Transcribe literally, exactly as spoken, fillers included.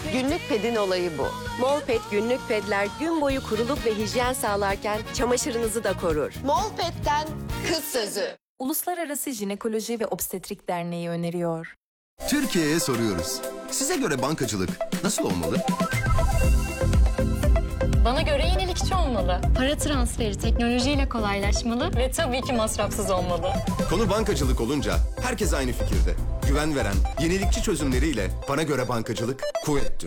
Günlük pedin olayı bu. Molpet günlük pedler gün boyu kuruluk ve hijyen sağlarken çamaşırınızı da korur. Molpet'ten kız sözü. Uluslararası Jinekoloji ve Obstetrik Derneği öneriyor. Türkiye'ye soruyoruz. Size göre bankacılık nasıl olmalı? Bana göre yenilikçi olmalı. Para transferi teknolojiyle kolaylaşmalı ve tabii ki masrafsız olmalı. Konu bankacılık olunca herkes aynı fikirde. Güven veren, yenilikçi çözümleriyle bana göre bankacılık kuvvettir.